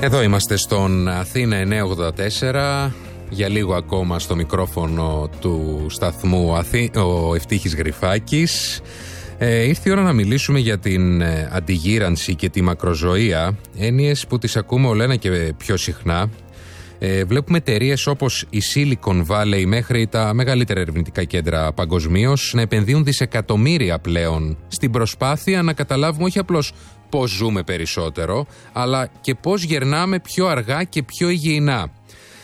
Εδώ είμαστε στον Αθήνα 984. Για λίγο ακόμα στο μικρόφωνο του σταθμού ο Ευτύχης Γρυφάκης. Ήρθε η ώρα να μιλήσουμε για την αντιγύρανση και τη μακροζωία, έννοιες που τις ακούμε όλο ένα και πιο συχνά. Βλέπουμε εταιρείες όπως η Silicon Valley μέχρι τα μεγαλύτερα ερευνητικά κέντρα παγκοσμίως να επενδύουν δισεκατομμύρια πλέον στην προσπάθεια να καταλάβουμε όχι απλώς πώς ζούμε περισσότερο, αλλά και πώς γερνάμε πιο αργά και πιο υγιεινά.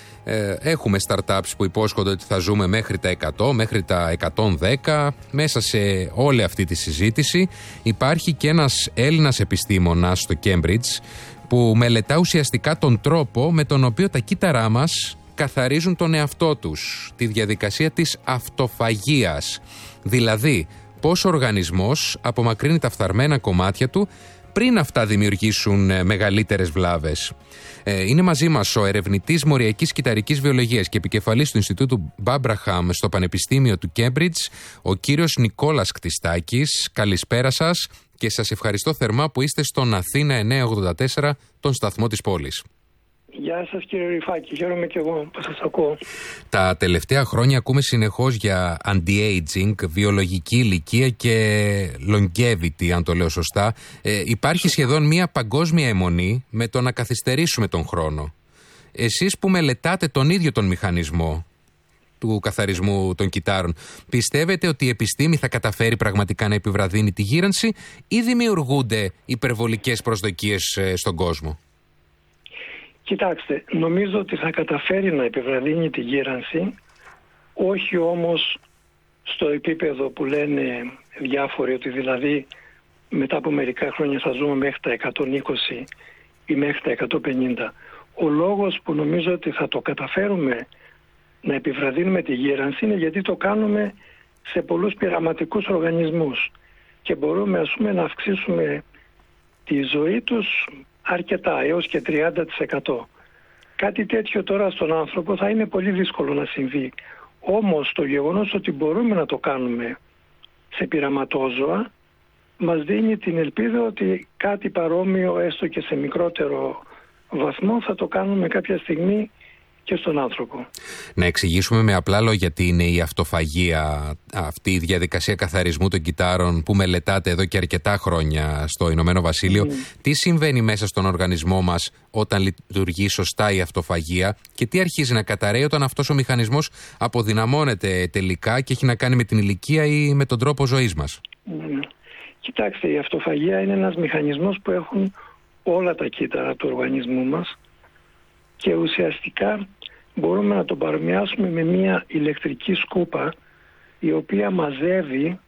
Έχουμε startups που υπόσχονται ότι θα ζούμε μέχρι τα 100, μέχρι τα 110. Μέσα σε όλη αυτή τη συζήτηση υπάρχει και ένας Έλληνας επιστήμονας στο Cambridge που μελετά ουσιαστικά τον τρόπο με τον οποίο τα κύτταρά μας καθαρίζουν τον εαυτό τους, τη διαδικασία της αυτοφαγίας. Δηλαδή, πώς ο οργανισμός απομακρύνει τα φθαρμένα κομμάτια του πριν αυτά δημιουργήσουν μεγαλύτερες βλάβες. Είναι μαζί μας ο ερευνητής μοριακής κυτταρικής βιολογίας και επικεφαλής του Ινστιτούτου Μπάμπραχαμ στο Πανεπιστήμιο του Κέμπριτζ, ο κύριος Νικόλας Κτιστάκης. Καλησπέρα σας και σας ευχαριστώ θερμά που είστε στον Αθήνα 984, τον σταθμό της πόλης. Γεια σας κύριε Γρυφάκη, χαίρομαι και εγώ που σας ακούω. Τα τελευταία χρόνια ακούμε συνεχώς για anti-aging, βιολογική ηλικία και longevity, αν το λέω σωστά. Υπάρχει σχεδόν μια παγκόσμια αιμονή με το να καθυστερήσουμε τον χρόνο. Εσείς που μελετάτε τον ίδιο τον μηχανισμό του καθαρισμού των κυττάρων, πιστεύετε ότι η επιστήμη θα καταφέρει πραγματικά να επιβραδύνει τη γύρανση ή δημιουργούνται υπερβολικές προσδοκίες στον κόσμο? Κοιτάξτε, νομίζω ότι θα καταφέρει να επιβραδύνει τη γύρανση, όχι όμως στο επίπεδο που λένε διάφοροι, ότι δηλαδή μετά από μερικά χρόνια θα ζούμε μέχρι τα 120 ή μέχρι τα 150. Ο λόγος που νομίζω ότι θα το καταφέρουμε να επιβραδύνουμε τη γύρανση είναι γιατί το κάνουμε σε πολλούς πειραματικούς οργανισμούς και μπορούμε να αυξήσουμε τη ζωή τους αρκετά, έως και 30%. Κάτι τέτοιο τώρα στον άνθρωπο θα είναι πολύ δύσκολο να συμβεί. Όμως το γεγονός ότι μπορούμε να το κάνουμε σε πειραματόζωα μας δίνει την ελπίδα ότι κάτι παρόμοιο, έστω και σε μικρότερο βαθμό, θα το κάνουμε κάποια στιγμή και στον άνθρωπο. Να εξηγήσουμε με απλά λόγια τι είναι η αυτοφαγία, αυτή η διαδικασία καθαρισμού των κυττάρων που μελετάτε εδώ και αρκετά χρόνια στο Ηνωμένο Βασίλειο. Τι συμβαίνει μέσα στον οργανισμό μας όταν λειτουργεί σωστά η αυτοφαγία και τι αρχίζει να καταραίει όταν αυτός ο μηχανισμός αποδυναμώνεται τελικά και έχει να κάνει με την ηλικία ή με τον τρόπο ζωής μας? Κοιτάξτε, η αυτοφαγία είναι ένας μηχανισμός που έχουν όλα τα κύτταρα του οργανισμού μας και ουσιαστικά μπορούμε να τον παρομοιάσουμε με μια ηλεκτρική σκούπα η οποία μαζεύει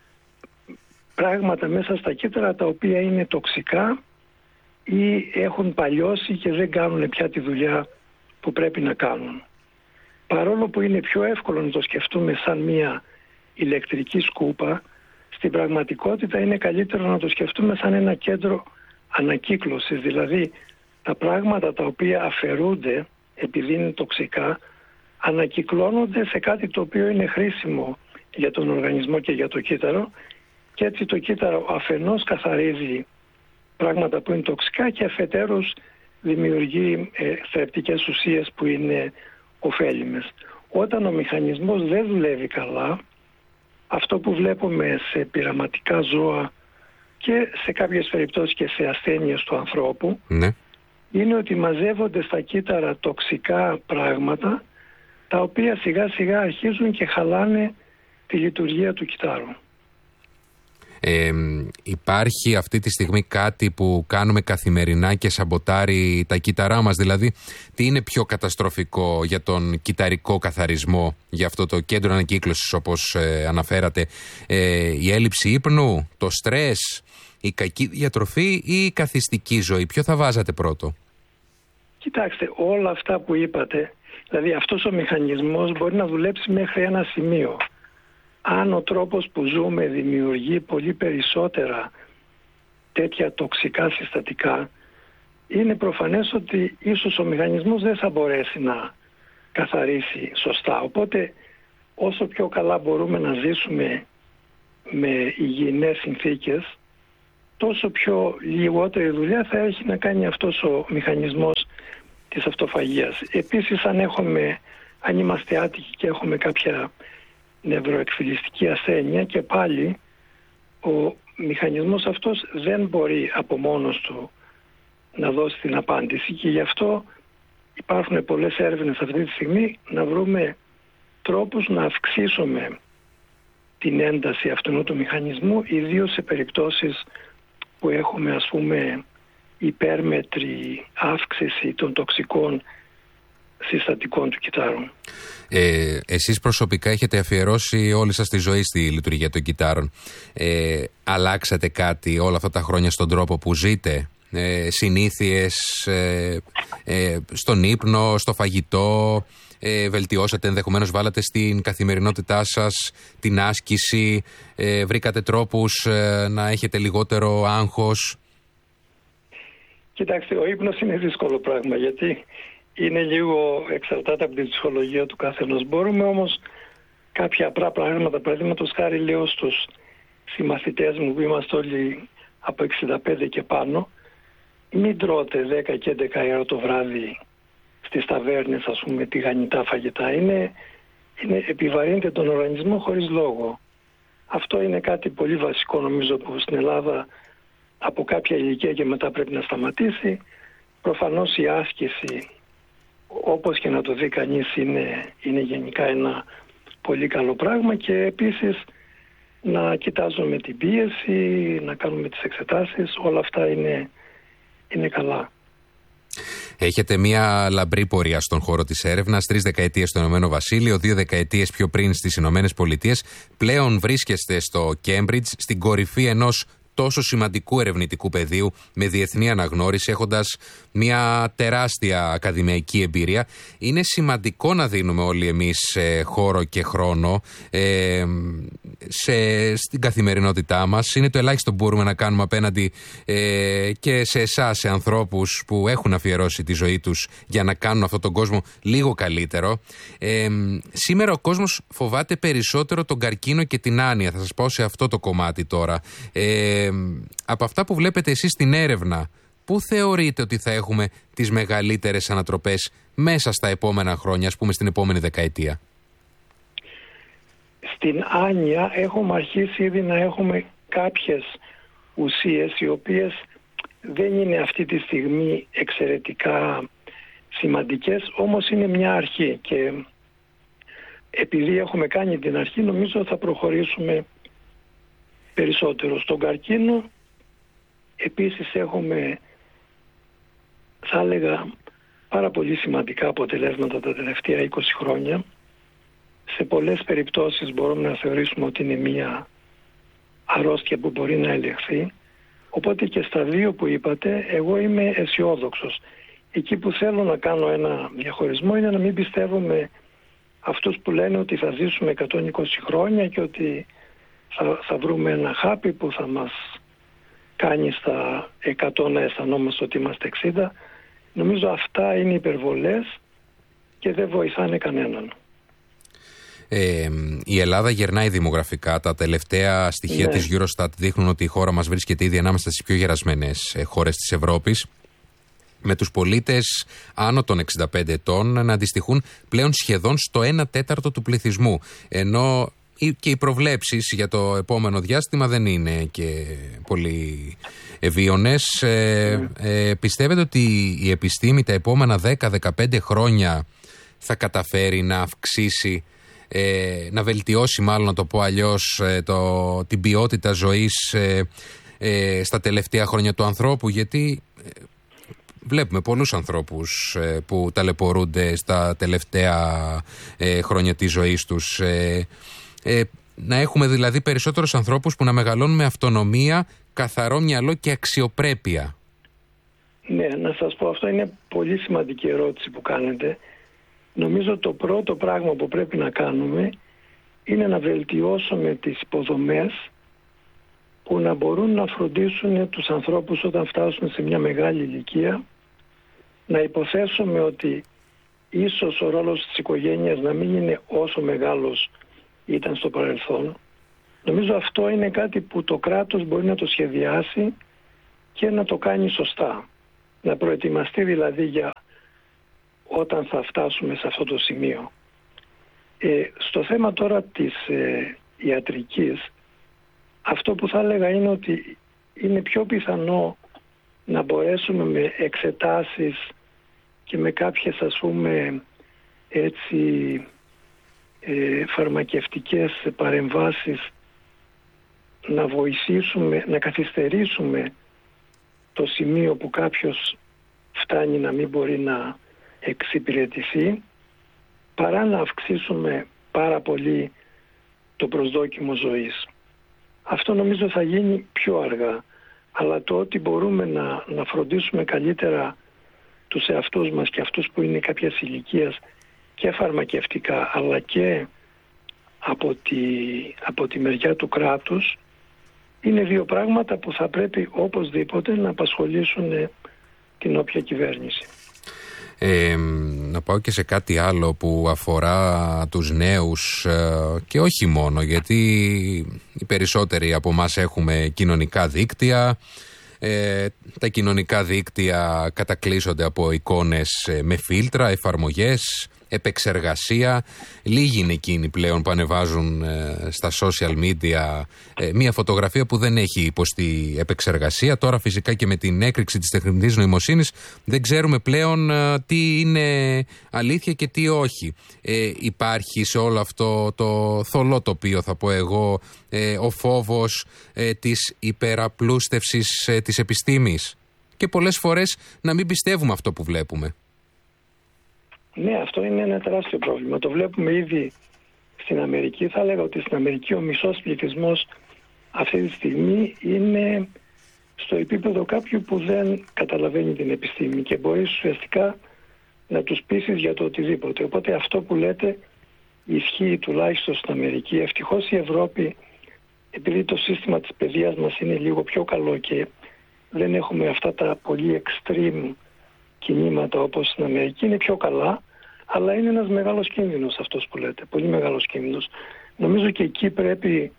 πράγματα μέσα στα κύτταρα τα οποία είναι τοξικά ή έχουν παλιώσει και δεν κάνουν πια τη δουλειά που πρέπει να κάνουν. Παρόλο που είναι πιο εύκολο να το σκεφτούμε σαν μια ηλεκτρική σκούπα, στην πραγματικότητα είναι καλύτερο να το σκεφτούμε σαν ένα κέντρο ανακύκλωσης, δηλαδή τα πράγματα τα οποία αφαιρούνται επειδή είναι τοξικά ανακυκλώνονται σε κάτι το οποίο είναι χρήσιμο για τον οργανισμό και για το κύτταρο και έτσι το κύτταρο αφενός καθαρίζει πράγματα που είναι τοξικά και αφετέρους δημιουργεί θρεπτικές ουσίες που είναι ωφέλιμες. Όταν ο μηχανισμός δεν δουλεύει καλά, αυτό που βλέπουμε σε πειραματικά ζώα και σε κάποιες περιπτώσεις και σε ασθένειες του ανθρώπου, είναι ότι μαζεύονται στα κύτταρα τοξικά πράγματα τα οποία σιγά σιγά αρχίζουν και χαλάνε τη λειτουργία του κυττάρου. Υπάρχει αυτή τη στιγμή κάτι που κάνουμε καθημερινά και σαμποτάρει τα κύτταρά μας? Δηλαδή, τι είναι πιο καταστροφικό για τον κυτταρικό καθαρισμό, για αυτό το κέντρο ανακύκλωσης όπως αναφέρατε? Η έλλειψη ύπνου, το στρες, η κακή διατροφή ή η καθιστική ζωή? Ποιο θα βάζατε πρώτο? Κοιτάξτε, όλα αυτά που είπατε, δηλαδή αυτός ο μηχανισμός μπορεί να δουλέψει μέχρι ένα σημείο. Αν ο τρόπος που ζούμε δημιουργεί πολύ περισσότερα τέτοια τοξικά συστατικά, είναι προφανές ότι ίσως ο μηχανισμός δεν θα μπορέσει να καθαρίσει σωστά. Οπότε όσο πιο καλά μπορούμε να ζήσουμε με υγιεινές συνθήκες, τόσο πιο λιγότερη δουλειά θα έχει να κάνει αυτός ο μηχανισμός της αυτοφαγίας. Επίσης, αν είμαστε άτυχοι και έχουμε κάποια νευροεκφυλιστική ασθένεια, και πάλι ο μηχανισμός αυτός δεν μπορεί από μόνος του να δώσει την απάντηση, και γι' αυτό υπάρχουν πολλές έρευνες αυτή τη στιγμή να βρούμε τρόπους να αυξήσουμε την ένταση αυτού του μηχανισμού, ιδίως σε περιπτώσεις που έχουμε, ας πούμε, υπέρμετρη αύξηση των τοξικών συστατικών του κυτάρου. Εσείς προσωπικά έχετε αφιερώσει όλη σας τη ζωή στη λειτουργία των κυτάρων. Αλλάξατε κάτι όλα αυτά τα χρόνια στον τρόπο που ζείτε? Συνήθειες στον ύπνο, στο φαγητό? Βελτιώσατε, ενδεχομένως βάλατε στην καθημερινότητά σας την άσκηση? Βρήκατε τρόπους να έχετε λιγότερο άγχος? Κοιτάξτε, ο ύπνος είναι δύσκολο πράγμα, γιατί είναι λίγο εξαρτάται από την ψυχολογία του καθενός. Μπορούμε όμως κάποια απλά πράγματα, παραδείγματος χάρη, λέω στους συμμαθητές μου που είμαστε όλοι από 65 και πάνω, μην τρώτε 10 και 11 ώρα το βράδυ στις ταβέρνες, ας πούμε, τηγανιτά φαγητά. Επιβαρύνεται τον οργανισμό χωρίς λόγο. Αυτό είναι κάτι πολύ βασικό, νομίζω, που στην Ελλάδα από κάποια ηλικία και μετά πρέπει να σταματήσει. Προφανώς η άσκηση, όπως και να το δει κανείς, είναι γενικά ένα πολύ καλό πράγμα, και επίσης να κοιτάζουμε την πίεση, να κάνουμε τις εξετάσεις, όλα αυτά είναι καλά. Έχετε μια λαμπρή πορεία στον χώρο της έρευνας, 3 δεκαετίες στο Ηνωμένο Βασίλειο, 2 δεκαετίες πιο πριν στις Ηνωμένες Πολιτείες. Πλέον βρίσκεστε στο Κέμπριτζ, στην κορυφή ενός τόσο σημαντικού ερευνητικού πεδίου με διεθνή αναγνώριση, έχοντας μια τεράστια ακαδημαϊκή εμπειρία. Είναι σημαντικό να δίνουμε όλοι εμείς χώρο και χρόνο στην καθημερινότητά μας. Είναι το ελάχιστο που μπορούμε να κάνουμε απέναντι και σε εσάς, σε ανθρώπους που έχουν αφιερώσει τη ζωή τους για να κάνουν αυτόν τον κόσμο λίγο καλύτερο. Σήμερα ο κόσμος φοβάται περισσότερο τον καρκίνο και την άνοια. Θα σας πάω σε αυτό το κομμάτι τώρα. Από αυτά που βλέπετε εσείς στην έρευνα, πού θεωρείτε ότι θα έχουμε τις μεγαλύτερες ανατροπές μέσα στα επόμενα χρόνια, ας πούμε στην επόμενη δεκαετία? Στην άνοια έχουμε αρχίσει ήδη να έχουμε κάποιες ουσίες οι οποίες δεν είναι αυτή τη στιγμή εξαιρετικά σημαντικές, όμως είναι μια αρχή, και επειδή έχουμε κάνει την αρχή, νομίζω θα προχωρήσουμε περισσότερο. Στον καρκίνο επίσης έχουμε, θα έλεγα, πάρα πολύ σημαντικά αποτελέσματα τα τελευταία 20 χρόνια. Σε πολλές περιπτώσεις μπορούμε να θεωρήσουμε ότι είναι μια αρρώστια που μπορεί να ελεγχθεί. Οπότε και στα δύο που είπατε, εγώ είμαι αισιόδοξος. Εκεί που θέλω να κάνω ένα διαχωρισμό είναι να μην πιστεύουμε αυτούς που λένε ότι θα ζήσουμε 120 χρόνια και ότι θα βρούμε ένα χάπι που θα μας κάνει στα 100 να αισθανόμαστε ότι είμαστε 60. Νομίζω αυτά είναι υπερβολές και δεν βοηθάνε κανέναν. Η Ελλάδα γερνάει δημογραφικά. Τα τελευταία στοιχεία της Eurostat δείχνουν ότι η χώρα μας βρίσκεται ήδη ανάμεσα στις πιο γερασμένες χώρες της Ευρώπης, με τους πολίτες άνω των 65 ετών να αντιστοιχούν πλέον σχεδόν στο 1/4 του πληθυσμού. Ενώ και οι προβλέψεις για το επόμενο διάστημα δεν είναι και πολύ ευίωνες. Πιστεύετε ότι η επιστήμη τα επόμενα 10-15 χρόνια θα καταφέρει να αυξήσει, να βελτιώσει, μάλλον να το πω αλλιώς, την ποιότητα ζωής στα τελευταία χρόνια του ανθρώπου? Γιατί βλέπουμε πολλούς ανθρώπους που ταλαιπωρούνται στα τελευταία χρόνια της ζωής τους. Να έχουμε δηλαδή περισσότερους ανθρώπους που να μεγαλώνουν με αυτονομία, καθαρό μυαλό και αξιοπρέπεια. Ναι, να σας πω, αυτό είναι πολύ σημαντική ερώτηση που κάνετε. Νομίζω το πρώτο πράγμα που πρέπει να κάνουμε είναι να βελτιώσουμε τις υποδομές που να μπορούν να φροντίσουν τους ανθρώπους όταν φτάσουν σε μια μεγάλη ηλικία. Να υποθέσουμε ότι ίσως ο ρόλος της οικογένειας να μην είναι όσο μεγάλος ήταν στο παρελθόν. Νομίζω αυτό είναι κάτι που το κράτος μπορεί να το σχεδιάσει και να το κάνει σωστά. Να προετοιμαστεί δηλαδή για όταν θα φτάσουμε σε αυτό το σημείο. Στο θέμα τώρα της ιατρικής, αυτό που θα έλεγα είναι ότι είναι πιο πιθανό να μπορέσουμε με εξετάσεις και με κάποιες ας πούμε έτσι φαρμακευτικές παρεμβάσεις να βοηθήσουμε, να καθυστερήσουμε το σημείο που κάποιος φτάνει να μην μπορεί να εξυπηρετηθεί, παρά να αυξήσουμε πάρα πολύ το προσδόκιμο ζωής. Αυτό νομίζω θα γίνει πιο αργά, αλλά το ότι μπορούμε να φροντίσουμε καλύτερα τους εαυτούς μας και αυτούς που είναι κάποιας ηλικίας και φαρμακευτικά, αλλά και από τη μεριά του κράτους, είναι δύο πράγματα που θα πρέπει οπωσδήποτε να απασχολήσουν την όποια κυβέρνηση. Να πάω και σε κάτι άλλο που αφορά τους νέους και όχι μόνο, γιατί οι περισσότεροι από εμάς έχουμε κοινωνικά δίκτυα. Τα κοινωνικά δίκτυα κατακλείσονται από εικόνες με φίλτρα, εφαρμογές, επεξεργασία. Λίγοι είναι εκείνοι πλέον που ανεβάζουν στα social media μία φωτογραφία που δεν έχει υποστεί επεξεργασία. Τώρα φυσικά και με την έκρηξη της τεχνητής νοημοσύνης δεν ξέρουμε πλέον τι είναι αλήθεια και τι όχι. Υπάρχει σε όλο αυτό το θολό τοπίο, θα πω εγώ, ο φόβος της υπεραπλούστευσης της επιστήμης και πολλές φορές να μην πιστεύουμε αυτό που βλέπουμε. Ναι, αυτό είναι ένα τεράστιο πρόβλημα. Το βλέπουμε ήδη στην Αμερική. Θα έλεγα ότι στην Αμερική ο μισός πληθυσμός αυτή τη στιγμή είναι στο επίπεδο κάποιου που δεν καταλαβαίνει την επιστήμη και μπορεί ουσιαστικά να τους πείσεις για το οτιδήποτε. Οπότε αυτό που λέτε ισχύει τουλάχιστον στην Αμερική. Ευτυχώς η Ευρώπη, επειδή το σύστημα της παιδείας μας είναι λίγο πιο καλό και δεν έχουμε αυτά τα πολύ extreme κινήματα όπως στην Αμερική, είναι πιο καλά, αλλά είναι ένας μεγάλος κίνδυνος αυτός που λέτε, πολύ μεγάλος κίνδυνος. Νομίζω και εκεί πρέπει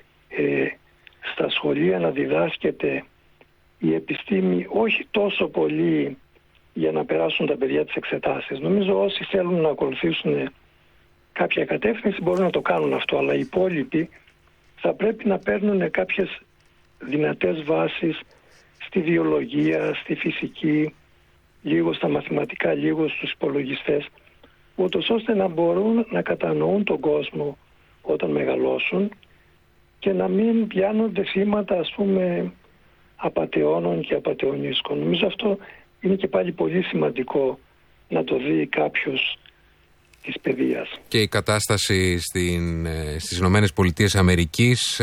στα σχολεία να διδάσκεται η επιστήμη όχι τόσο πολύ για να περάσουν τα παιδιά τις εξετάσεις. Νομίζω όσοι θέλουν να ακολουθήσουν κάποια κατεύθυνση μπορούν να το κάνουν αυτό, αλλά οι υπόλοιποι θα πρέπει να παίρνουν κάποιες δυνατές βάσεις στη βιολογία, στη φυσική, λίγο στα μαθηματικά, λίγο στους υπολογιστές, ούτως ώστε να μπορούν να κατανοούν τον κόσμο όταν μεγαλώσουν και να μην πιάνονται θύματα, ας πούμε, απατεώνων και απατεωνίσκων. Νομίζω αυτό είναι και πάλι πολύ σημαντικό να το δει κάποιος της παιδείας. Και η κατάσταση στις Ηνωμένες Πολιτείες Αμερικής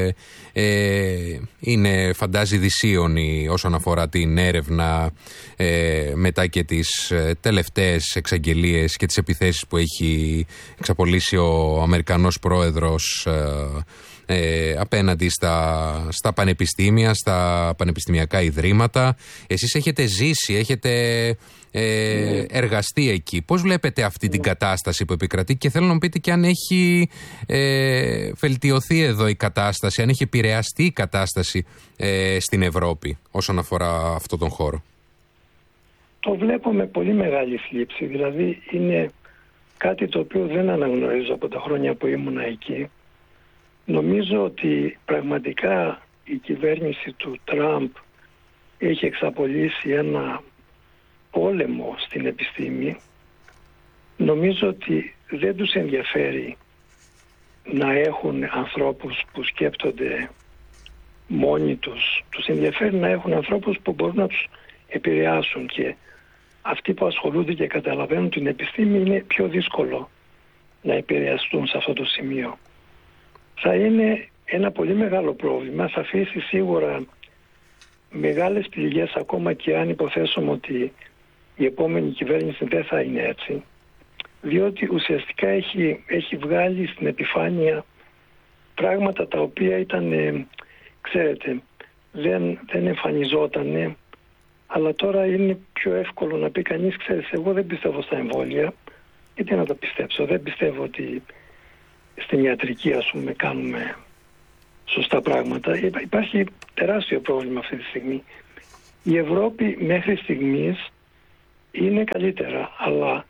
είναι, φαντάζει, δυσίωνη όσον αφορά την έρευνα μετά και τις τελευταίες εξαγγελίες και τις επιθέσεις που έχει εξαπολύσει ο Αμερικανός πρόεδρος απέναντι στα πανεπιστήμια, στα πανεπιστημιακά ιδρύματα. Εσείς έχετε ζήσει, έχετε εργαστεί εκεί. Πώς βλέπετε αυτή την κατάσταση που επικρατεί και θέλω να μου πείτε και αν έχει βελτιωθεί εδώ η κατάσταση, αν έχει επηρεαστεί η κατάσταση στην Ευρώπη όσον αφορά αυτόν τον χώρο. Το βλέπω με πολύ μεγάλη θλίψη. Δηλαδή είναι κάτι το οποίο δεν αναγνωρίζω από τα χρόνια που ήμουν εκεί. Νομίζω ότι πραγματικά η κυβέρνηση του Τραμπ έχει εξαπολύσει ένα πόλεμο στην επιστήμη. Νομίζω ότι δεν τους ενδιαφέρει να έχουν ανθρώπους που σκέπτονται μόνοι τους. Τους ενδιαφέρει να έχουν ανθρώπους που μπορούν να τους επηρεάσουν και αυτοί που ασχολούνται και καταλαβαίνουν την επιστήμη είναι πιο δύσκολο να επηρεαστούν σε αυτό το σημείο. Θα είναι ένα πολύ μεγάλο πρόβλημα, θα αφήσει σίγουρα μεγάλες πληγές ακόμα και αν υποθέσουμε ότι η επόμενη κυβέρνηση δεν θα είναι έτσι, διότι ουσιαστικά έχει βγάλει στην επιφάνεια πράγματα τα οποία ήταν, ξέρετε, δεν εμφανιζότανε, αλλά τώρα είναι πιο εύκολο να πει κανείς, ξέρεις, εγώ δεν πιστεύω στα εμβόλια, γιατί να τα πιστέψω, δεν πιστεύω ότι στην ιατρική, ας πούμε, κάνουμε σωστά πράγματα. Υπάρχει τεράστιο πρόβλημα αυτή τη στιγμή Η Ευρώπη μέχρι στιγμής είναι καλύτερα, αλλά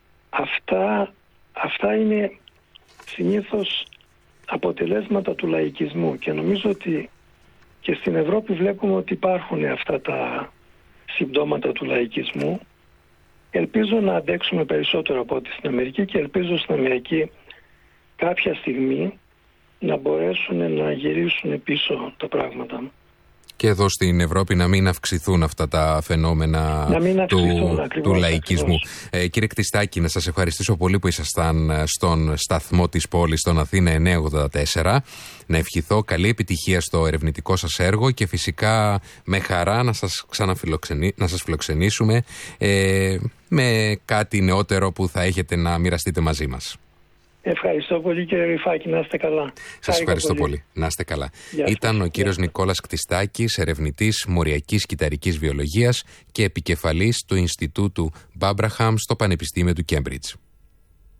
αυτά είναι συνήθως αποτελέσματα του λαϊκισμού και νομίζω ότι και στην Ευρώπη βλέπουμε ότι υπάρχουν αυτά τα συμπτώματα του λαϊκισμού. Ελπίζω να αντέξουμε περισσότερο από ό,τι στην Αμερική και ελπίζω στην Αμερική κάποια στιγμή να μπορέσουν να γυρίσουν πίσω τα πράγματα. Και εδώ στην Ευρώπη να μην αυξηθούν αυτά τα φαινόμενα του λαϊκισμού. Κύριε Κτιστάκη, να σας ευχαριστήσω πολύ που ήσασταν στον σταθμό της πόλης, στον Αθήνα 984. Να ευχηθώ καλή επιτυχία στο ερευνητικό σας έργο και φυσικά με χαρά να σας φιλοξενήσουμε με κάτι νεότερο που θα έχετε να μοιραστείτε μαζί μας. Ευχαριστώ πολύ κύριε Γρυφάκη, να είστε καλά. Σας ευχαριστώ πολύ. Να είστε καλά. Ήταν ο κύριος Νικόλας Κτιστάκης, ερευνητής μοριακής κυταρικής βιολογίας και επικεφαλής του Ινστιτούτου Μπάμπραχαμ στο Πανεπιστήμιο του Κέμπριτζ.